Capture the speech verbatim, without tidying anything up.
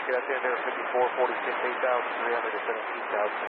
that's in there, fifty-four, forty-six, eight thousand three hundred to seventeen thousand.